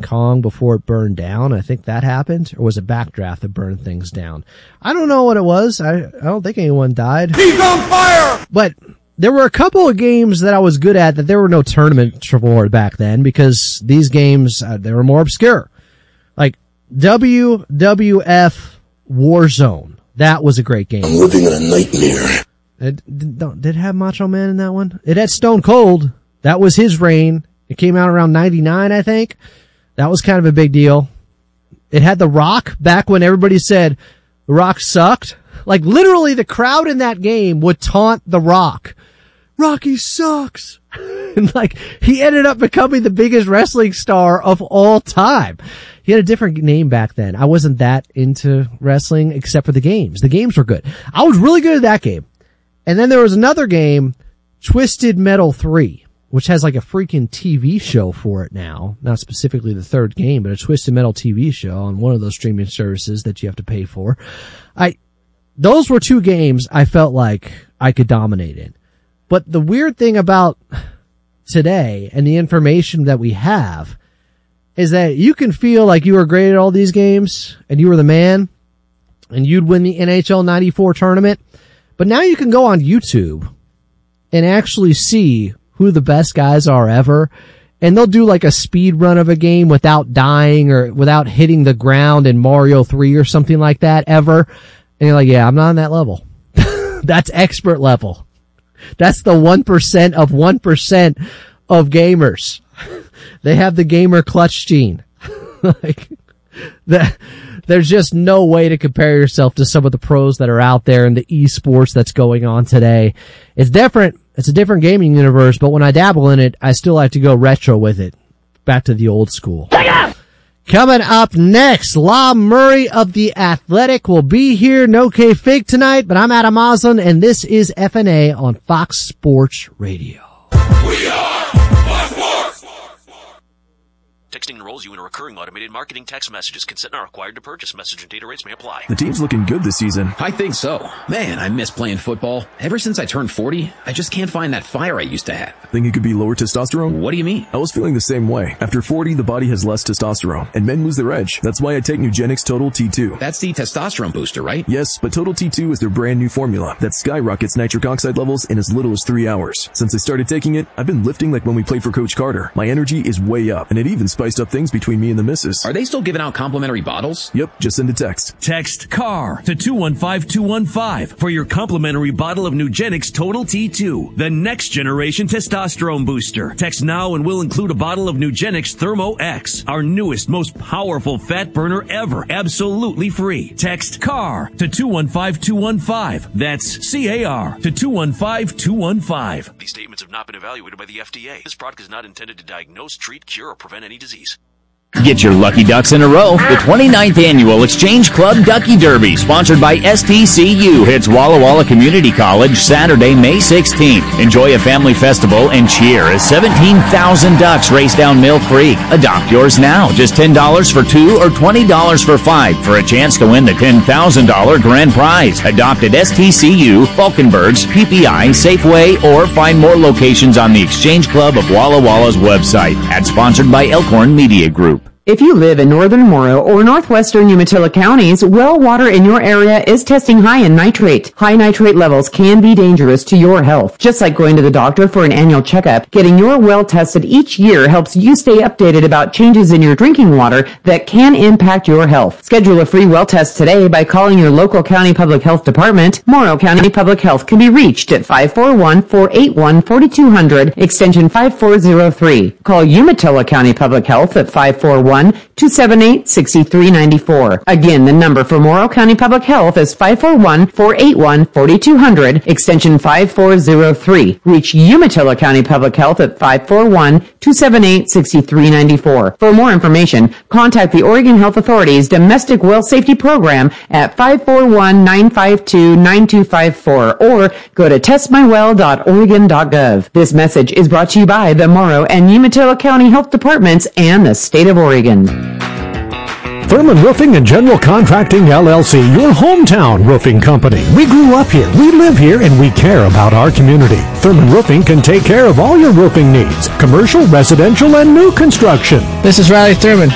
Kong before it burned down. I think that happened. Or was it Backdraft that burned things down? I don't know what it was. I don't think anyone died. He's on fire! But there were a couple of games that I was good at that there were no tournaments for back then because these games, they were more obscure. Like WWF Warzone. That was a great game. I'm living in a nightmare. Did it have Macho Man in that one? It had Stone Cold. That was his reign. It came out around 99, I think. That was kind of a big deal. It had The Rock back when everybody said The Rock sucked. Like literally the crowd in that game would taunt The Rock. Rocky sucks. And like he ended up becoming the biggest wrestling star of all time. He had a different name back then. I wasn't that into wrestling except for the games. The games were good. I was really good at that game. And then there was another game, Twisted Metal 3, which has like a freaking TV show for it now. Not specifically the third game, but a Twisted Metal TV show on one of those streaming services that you have to pay for. Those were two games I felt like I could dominate in. But the weird thing about today and the information that we have is that you can feel like you were great at all these games and you were the man and you'd win the NHL 94 tournament. But now you can go on YouTube and actually see who the best guys are ever. And they'll do like a speed run of a game without dying or without hitting the ground in Mario 3 or something like that ever. And you're like, yeah, I'm not on that level. That's expert level. That's the 1% of 1% of gamers. They have the gamer clutch gene. Like that. There's just no way to compare yourself to some of the pros that are out there in the esports that's going on today. It's different. It's a different gaming universe, but when I dabble in it, I still like to go retro with it. Back to the old school. Coming up next, La Murray of The Athletic will be here. No K-Fig tonight, but I'm Adam Oslin, and this is FNA on Fox Sports Radio. We are Fox Sports! Texting enrolls you in a recurring automated marketing text messages. Consent not required to purchase. Message and data rates may apply. The team's looking good this season. I think so. Man, I miss playing football. Ever since I turned 40, I just can't find that fire I used to have. Think it could be lower testosterone? What do you mean? I was feeling the same way. After 40, the body has less testosterone, and men lose their edge. That's why I take Nugenix Total T2. That's the testosterone booster, right? Yes, but Total T2 is their brand new formula that skyrockets nitric oxide levels in as little as 3 hours. Since I started taking it, I've been lifting like when we played for Coach Carter. My energy is way up, and it even spiced up things between me and the missus. Are they still giving out complimentary bottles? Yep, just send a text. Text CAR to 215-215 for your complimentary bottle of Nugenix Total T2, the next generation testosterone booster. Text now and we'll include a bottle of Nugenix Thermo X, our newest, most powerful fat burner ever, absolutely free. Text CAR to 215-215. That's CAR to 215-215. These statements have not been evaluated by the FDA. This product is not intended to diagnose, treat, cure, or prevent any disease. Get your lucky ducks in a row. The 29th Annual Exchange Club Ducky Derby, sponsored by STCU, hits Walla Walla Community College Saturday, May 16th. Enjoy a family festival and cheer as 17,000 ducks race down Mill Creek. Adopt yours now. Just $10 for 2 or $20 for 5 for a chance to win the $10,000 grand prize. Adopt at STCU, Falkenbergs, PPI, Safeway, or find more locations on the Exchange Club of Walla Walla's website. Ad sponsored by Elkhorn Media Group. If you live in northern Morrow or northwestern Umatilla counties, well water in your area is testing high in nitrate. High nitrate levels can be dangerous to your health. Just like going to the doctor for an annual checkup, getting your well tested each year helps you stay updated about changes in your drinking water that can impact your health. Schedule a free well test today by calling your local county public health department. Morrow County Public Health can be reached at 541-481-4200, extension 5403. Call Umatilla County Public Health at 541-278-6394. Again, the number for Morrow County Public Health is 541-481-4200, extension 5403. Reach Umatilla County Public Health at 541-278-6394. For more information, contact the Oregon Health Authority's Domestic Well Safety Program at 541-952-9254 or go to testmywell.oregon.gov. This message is brought to you by the Morrow and Umatilla County Health Departments and the State of Oregon. Thurman Roofing and General Contracting, LLC, your hometown roofing company. We grew up here, we live here, and we care about our community. Thurman Roofing can take care of all your roofing needs, commercial, residential, and new construction. This is Riley Thurman.